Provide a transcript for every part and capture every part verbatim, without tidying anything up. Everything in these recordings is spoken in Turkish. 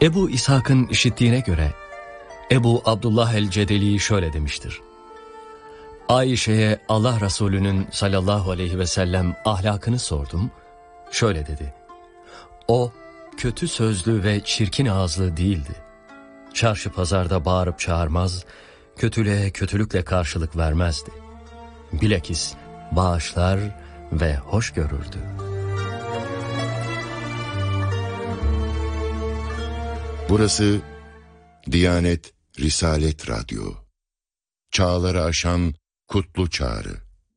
Ebu İshak'ın işittiğine göre Ebu Abdullah el-Cedeli şöyle demiştir: Ayşe'ye Allah Resulü'nün sallallahu aleyhi ve sellem ahlakını sordum. Şöyle dedi: O kötü sözlü ve çirkin ağızlı değildi. Çarşı pazarda bağırıp çağırmaz, kötülüğe kötülükle karşılık vermezdi. Bilakis bağışlar ve hoş görürdü. Burası Diyanet Risalet Radyo. Çağları aşan kutlu çağrı.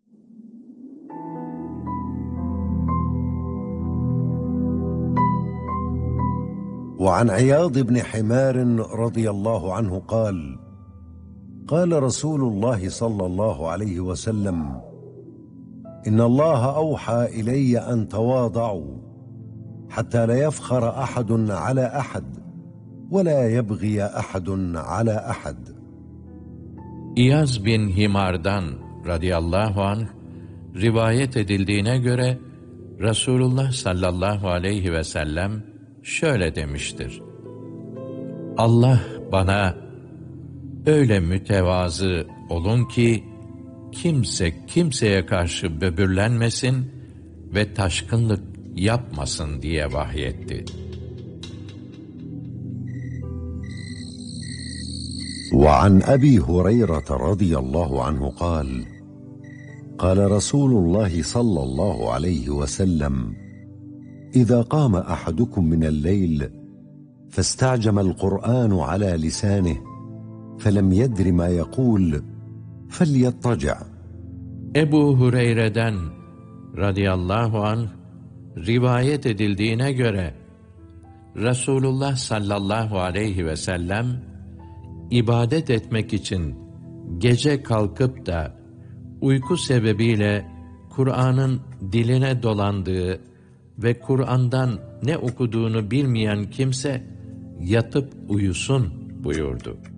وعن عياض بن حمار رضي الله عنه قال قال رسول الله صلى الله عليه وسلم إن الله أوحى إلي أن تواضعوا حتى لا يفخر أحد على أحد ولا يبغي أحد على أحد. İyaz bin Himar'dan radıyallahu anh rivayet edildiğine göre Resulullah sallallahu aleyhi ve sellem şöyle demiştir: Allah bana öyle mütevazı olun ki kimse kimseye karşı böbürlenmesin ve taşkınlık yapmasın diye vahyetti. وعن أبي هريرة رضي الله عنه قال قال رسول الله صلى الله عليه وسلم إذا قام أحدكم من الليل فاستعجم القرآن على لسانه فلم يدر ما يقول فليضطجع. Ebu Hureyre'den radıyallahu anh rivayet edildiğine göre Resulullah sallallahu aleyhi ve sellem ibadet etmek için gece kalkıp da uyku sebebiyle Kur'an'ın diline dolandığı ve Kur'an'dan ne okuduğunu bilmeyen kimse yatıp uyusun buyurdu.